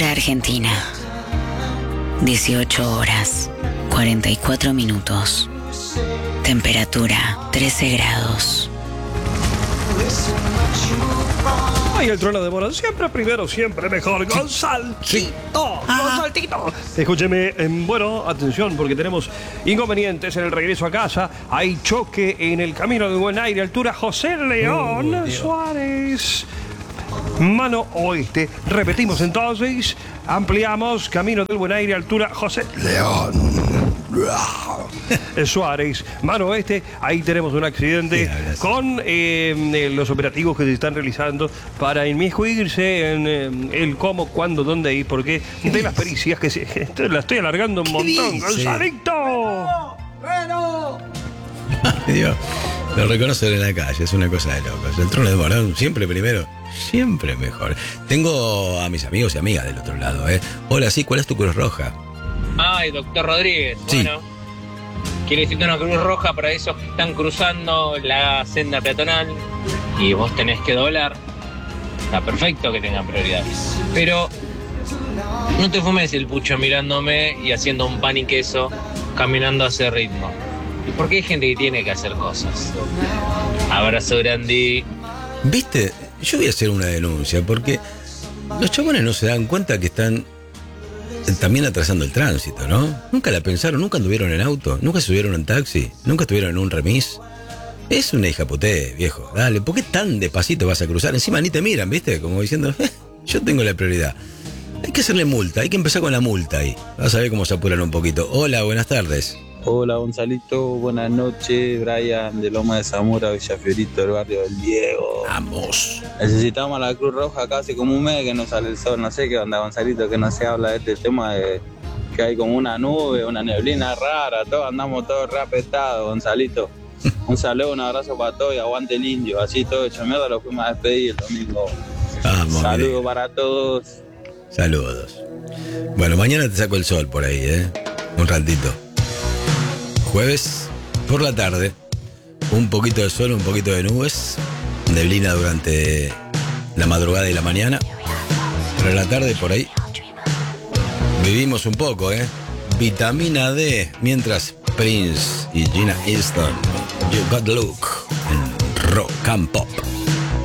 Hora argentina. 18 horas, 44 minutos. Temperatura 13 grados. Ay, el trono de Morón, siempre primero, siempre mejor. Gonzaltito, Gonzaltito. Escúcheme, bueno, atención, porque tenemos inconvenientes en el regreso a casa. Hay choque en el camino de Buen Aire, altura José León Suárez. Mano oeste. Repetimos entonces, ampliamos, camino del Buen Aire, altura José León Suárez, mano oeste. Ahí tenemos un accidente con los operativos que se están realizando para inmiscuirse en el cómo, cuándo, dónde y por qué de las pericias que la estoy alargando un montón. ¡Gonzalito! ¡Bueno! Dios, lo reconocen en la calle, es una cosa de locos. El trono de Morón, siempre primero, siempre mejor. Tengo a mis amigos y amigas del otro lado, ¿eh? Hola, sí, ¿cuál es tu Cruz Roja? Ay, doctor Rodríguez. Sí. Bueno, quiere decirte una Cruz Roja para esos que están cruzando la senda peatonal y vos tenés que doblar. Está perfecto que tengan prioridad. Pero no te fumes el pucho mirándome y haciendo un pan y queso caminando a ese ritmo. Porque hay gente que tiene que hacer cosas. Abrazo grande. ¿Viste? Yo voy a hacer una denuncia porque los chabones no se dan cuenta que están también atrasando el tránsito, ¿no? Nunca la pensaron, nunca anduvieron en auto, nunca subieron en taxi, nunca estuvieron en un remis. Es una hija puté, viejo. Dale, ¿por qué tan despacito vas a cruzar? Encima ni te miran, ¿viste? Como diciendo, yo tengo la prioridad. Hay que hacerle multa, hay que empezar con la multa ahí. Vas a ver cómo se apuran un poquito. Hola, buenas tardes. Hola Gonzalito, buenas noches, Brian de Loma de Zamora, Villafiorito, del barrio del Diego. Vamos. Necesitamos a la Cruz Roja casi como un mes que no sale el sol, no sé qué onda Gonzalito, que no se habla de este tema de que hay como una nube, una neblina rara, todos andamos todos reapestados, Gonzalito. Un saludo, un abrazo para todos y aguante el indio, así todo hecho mierda lo fuimos a despedir el domingo. Saludos para todos. Saludos. Bueno, mañana te saco el sol por ahí, un ratito. Jueves por la tarde, un poquito de sol, un poquito de nubes, neblina durante la madrugada y la mañana, pero en la tarde por ahí vivimos un poco, vitamina D, mientras Prince y Gina Easton, You Got the Look, en Rock and Pop.